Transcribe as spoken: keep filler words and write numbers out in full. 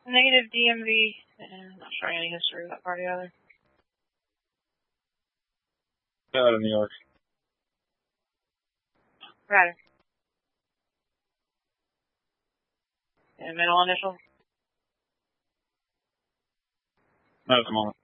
Negative D M V, and not showing any history of that party either. Out of New York. Right. And middle initial? Not at the moment.